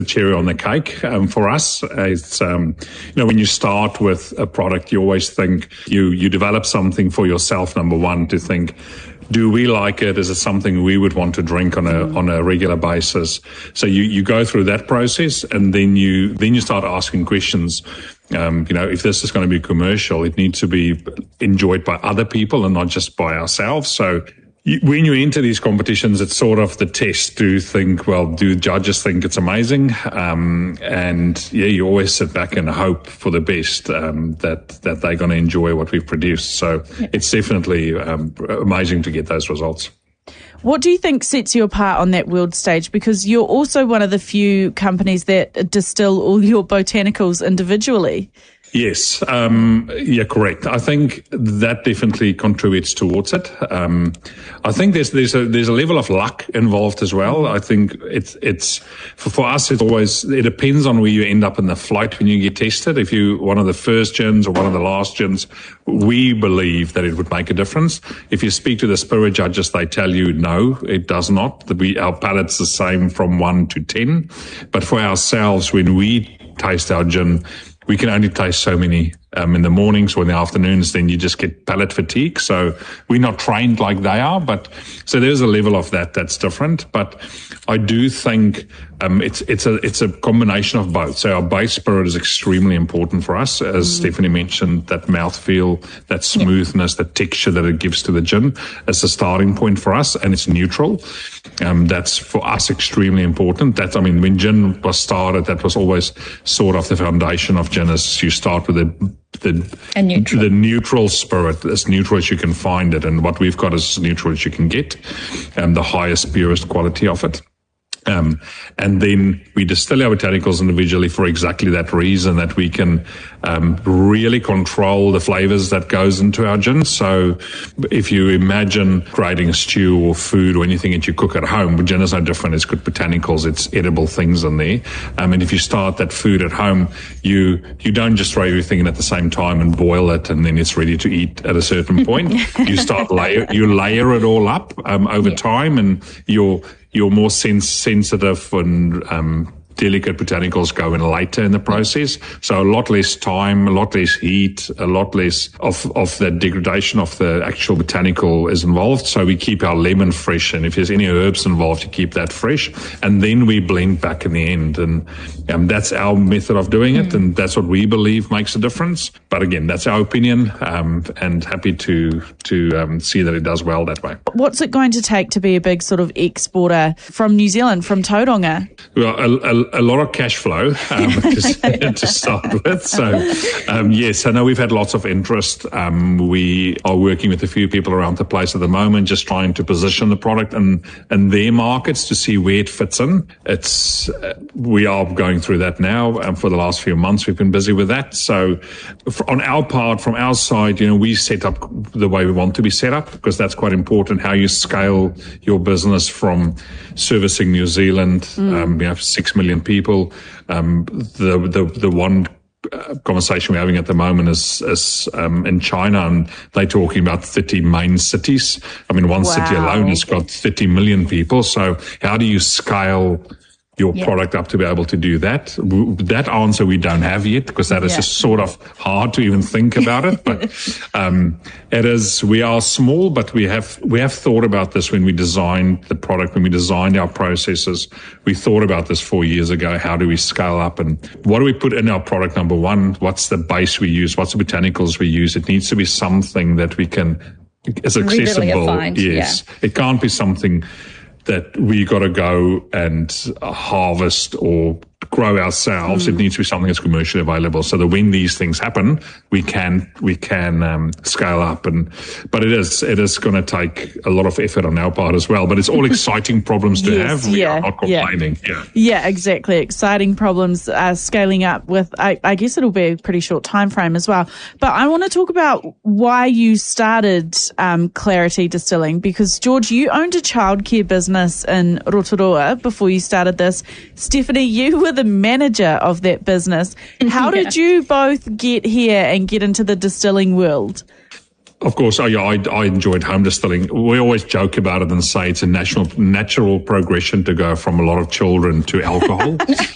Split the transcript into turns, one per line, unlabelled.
cherry on the cake for us. It's when you start with a product, you always think you develop something for yourself. Number one, to think, do we like it? Is it something we would want to drink on a regular basis? So you go through that process, and then you start asking questions. If this is going to be commercial, it needs to be enjoyed by other people and not just by ourselves. So when you enter these competitions, it's sort of the test to think, well, do judges think it's amazing? You always sit back and hope for the best, that they're going to enjoy what we've produced. So it's definitely amazing to get those results.
What do you think sets you apart on that world stage? Because you're also one of the few companies that distill all your botanicals individually.
Yes, correct. I think that definitely contributes towards it. I think there's a level of luck involved as well. I think it's for us, it depends on where you end up in the flight when you get tested. If you one of the first gins or one of the last gins, we believe that it would make a difference. If you speak to the spirit judges, they tell you no, it does not. Our palate's the same from 1 to 10. But for ourselves, when we taste our gin, we can only taste so many in the mornings or in the afternoons, then you just get palate fatigue. So we're not trained like they are, but so there's a level of that's different. But I do think it's a combination of both. So our base spirit is extremely important for us, as Stephanie mentioned, that mouthfeel, that smoothness, the texture that it gives to the gin as a starting point for us, and it's neutral. That's for us extremely important. When gin was started, that was always sort of the foundation of gin, is you start with the neutral spirit, as neutral as you can find it, and what we've got is as neutral as you can get, the highest, purest quality of it. And then we distill our botanicals individually for exactly that reason, that we can really control the flavors that goes into our gin. So if you imagine creating a stew or food or anything that you cook at home, gin is no different. It's got botanicals, it's edible things in there. And if you start that food at home, you don't just throw everything in at the same time and boil it and then it's ready to eat at a certain point. You layer it all up over time, and you're more sensitive and delicate botanicals go in later in the process. So a lot less time, a lot less heat, a lot less of the degradation of the actual botanical is involved. So we keep our lemon fresh, and if there's any herbs involved, you keep that fresh. And then we blend back in the end. And that's our method of doing it. And that's what we believe makes a difference. But again, that's our opinion, and happy to see that it does well that way.
What's it going to take to be a big sort of exporter from New Zealand, from Tauranga?
Well, a lot of cash flow to start with. So, yes, I know we've had lots of interest. We are working with a few people around the place at the moment, just trying to position the product in their markets to see where it fits in. We are going through that now. For the last few months, we've been busy with that. So on our part, from our side, we set up the way we want to be set up, because that's quite important, how you scale your business from servicing New Zealand. We have 6 million people. The one conversation we're having at the moment is in China, and they're talking about 30 main cities. One city alone has got 30 million people. So how do you scale your product up to be able to do that? That answer we don't have yet, because that is just sort of hard to even think about it. But we are small, but we have thought about this when we designed the product, when we designed our processes. We thought about this 4 years ago. How do we scale up, and what do we put in our product? Number one, what's the base we use? What's the botanicals we use? It needs to be something that we can, is accessible. Yes. It can't be something that we got to go and harvest or grow ourselves. It needs to be something that's commercially available, so that when these things happen, we can scale up. But it is going to take a lot of effort on our part as well. But it's all exciting problems to have. We are not complaining.
Yeah, exactly. Exciting problems. Scaling up with, I guess it'll be a pretty short time frame as well. But I want to talk about why you started Clarity Distilling, because George, you owned a childcare business in Rotorua before you started this. Stephanie, you were the manager of that business. How did you both get here and get into the distilling world?
Of course, I enjoyed home distilling. We always joke about it and say it's a natural progression to go from a lot of children to alcohol.